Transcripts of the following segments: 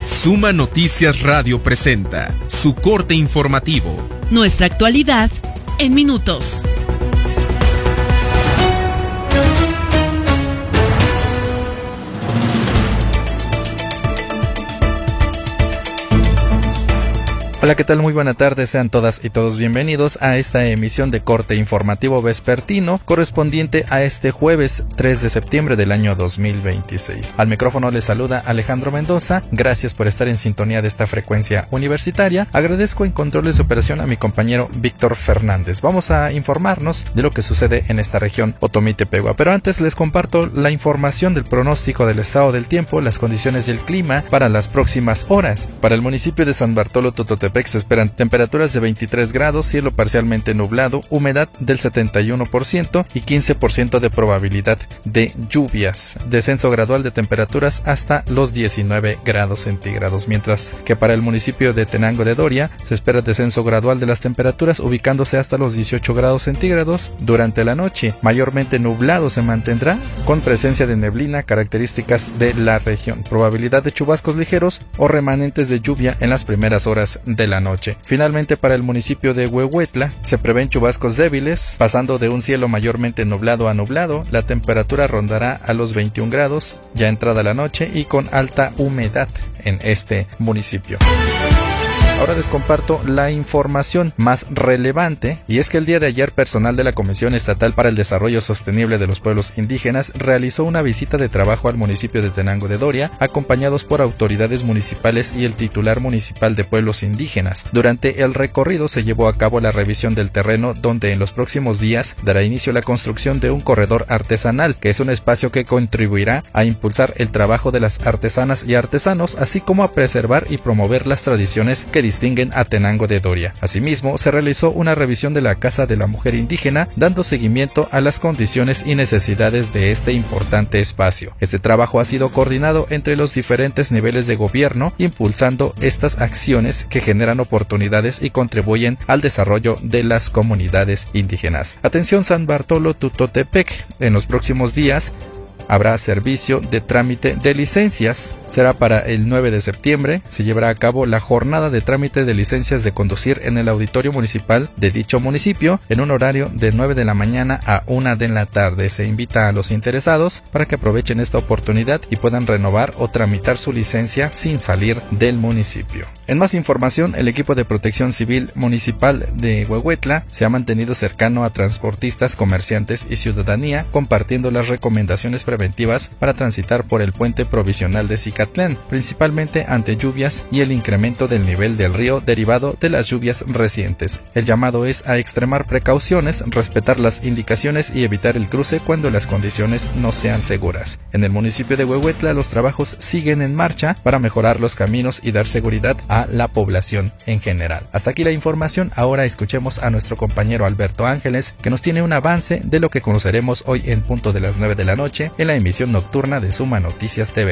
Suma Noticias Radio presenta su corte informativo. Nuestra actualidad en minutos. Hola, ¿qué tal? Muy buena tarde, sean todas y todos bienvenidos a esta emisión de corte informativo vespertino correspondiente a este jueves 3 de septiembre del año 2026. Al micrófono les saluda Alejandro Mendoza, gracias por estar en sintonía de esta frecuencia universitaria. Agradezco en controles de operación a mi compañero Víctor Fernández. Vamos a informarnos de lo que sucede en esta región Otomí-Tepehua, pero antes les comparto la información del pronóstico del estado del tiempo, las condiciones del clima para las próximas horas. Para el municipio de San Bartolo Tototepec se esperan temperaturas de 23 grados, cielo parcialmente nublado, humedad del 71% y 15% de probabilidad de lluvias. Descenso gradual de temperaturas hasta los 19 grados centígrados, mientras que para el municipio de Tenango de Doria se espera descenso gradual de las temperaturas, ubicándose hasta los 18 grados centígrados durante la noche. Mayormente nublado se mantendrá, con presencia de neblina, características de la región. Probabilidad de chubascos ligeros o remanentes de lluvia en las primeras horas de la noche. Finalmente, para el municipio de Huehuetla se prevén chubascos débiles, pasando de un cielo mayormente nublado a nublado. La temperatura rondará a los 21 grados ya entrada la noche y con alta humedad en este municipio. Ahora les comparto la información más relevante, y es que el día de ayer personal de la Comisión Estatal para el Desarrollo Sostenible de los Pueblos Indígenas realizó una visita de trabajo al municipio de Tenango de Doria, acompañados por autoridades municipales y el titular municipal de Pueblos Indígenas. Durante el recorrido se llevó a cabo la revisión del terreno, donde en los próximos días dará inicio la construcción de un corredor artesanal, que es un espacio que contribuirá a impulsar el trabajo de las artesanas y artesanos, así como a preservar y promover las tradiciones que distinguen a Tenango de Doria. Asimismo, se realizó una revisión de la Casa de la Mujer Indígena, dando seguimiento a las condiciones y necesidades de este importante espacio. Este trabajo ha sido coordinado entre los diferentes niveles de gobierno, impulsando estas acciones que generan oportunidades y contribuyen al desarrollo de las comunidades indígenas. Atención San Bartolo Tototepec, en los próximos días habrá servicio de trámite de licencias. Será para el 9 de septiembre. Se llevará a cabo la jornada de trámite de licencias de conducir en el auditorio municipal de dicho municipio en un horario de 9 de la mañana a 1 de la tarde. Se invita a los interesados para que aprovechen esta oportunidad y puedan renovar o tramitar su licencia sin salir del municipio. En más información, el equipo de protección civil municipal de Huehuetla se ha mantenido cercano a transportistas, comerciantes y ciudadanía, compartiendo las recomendaciones preventivas para transitar por el puente provisional de Cicatlán, principalmente ante lluvias y el incremento del nivel del río derivado de las lluvias recientes. El llamado es a extremar precauciones, respetar las indicaciones y evitar el cruce cuando las condiciones no sean seguras. En el municipio de Huehuetla los trabajos siguen en marcha para mejorar los caminos y dar seguridad a la población en general. Hasta aquí la información. Ahora escuchemos a nuestro compañero Alberto Ángeles, que nos tiene un avance de lo que conoceremos hoy en punto de las 9 de la noche en la emisión nocturna de Suma Noticias TV.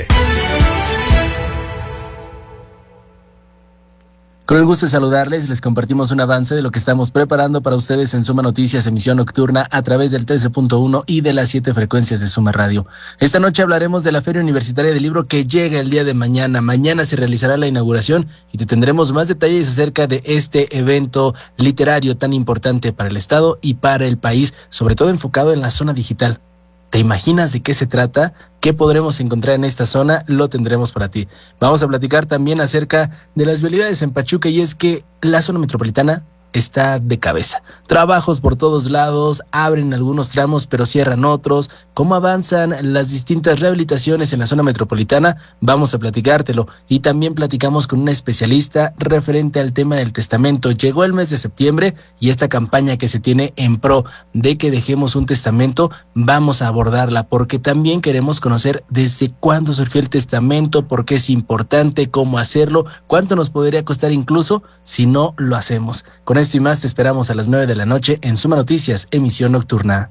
Con el gusto de saludarles, les compartimos un avance de lo que estamos preparando para ustedes en Suma Noticias, emisión nocturna a través del 13.1 y de las 7 frecuencias de Suma Radio. Esta noche hablaremos de la Feria Universitaria del Libro que llega el día de mañana. Mañana se realizará la inauguración y te tendremos más detalles acerca de este evento literario tan importante para el Estado y para el país, sobre todo enfocado en la zona digital. ¿Te imaginas de qué se trata? ¿Qué podremos encontrar en esta zona? Lo tendremos para ti. Vamos a platicar también acerca de las vialidades en Pachuca, y es que la zona metropolitana está de cabeza. Trabajos por todos lados, abren algunos tramos pero cierran otros. ¿Cómo avanzan las distintas rehabilitaciones en la zona metropolitana? Vamos a platicártelo. Y también platicamos con una especialista referente al tema del testamento. Llegó el mes de septiembre y esta campaña que se tiene en pro de que dejemos un testamento, vamos a abordarla porque también queremos conocer desde cuándo surgió el testamento, por qué es importante, cómo hacerlo, cuánto nos podría costar incluso si no lo hacemos. Con esto y más te esperamos a las 9 de la noche en Suma Noticias, emisión nocturna.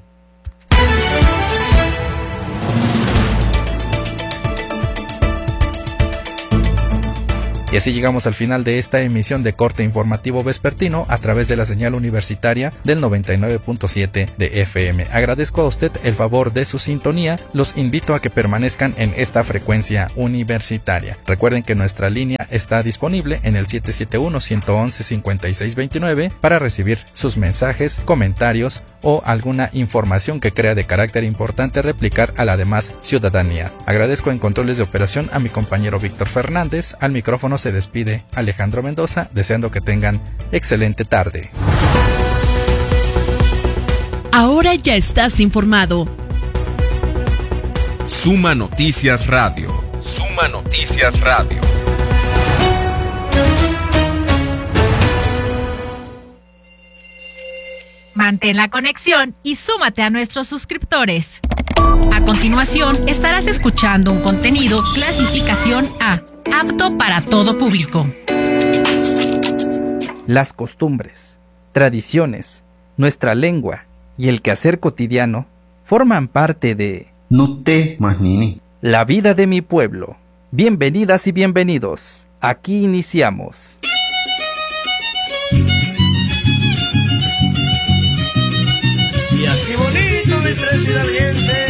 Y así llegamos al final de esta emisión de Corte Informativo Vespertino a través de la señal universitaria del 99.7 de FM. Agradezco a usted el favor de su sintonía. Los invito a que permanezcan en esta frecuencia universitaria. Recuerden que nuestra línea está disponible en el 771-111-5629 para recibir sus mensajes, comentarios o alguna información que crea de carácter importante replicar a la demás ciudadanía. Agradezco en controles de operación a mi compañero Víctor Fernández. Al micrófono se despide Alejandro Mendoza, deseando que tengan excelente tarde. Ahora ya estás informado. Suma Noticias Radio. Suma Noticias Radio. Mantén la conexión y súmate a nuestros suscriptores. A continuación, estarás escuchando un contenido clasificación A, apto para todo público. Las costumbres, tradiciones, nuestra lengua y el quehacer cotidiano forman parte de la vida de mi pueblo. Bienvenidas y bienvenidos. Aquí iniciamos. Y así bonito, mis tres hidalguenses.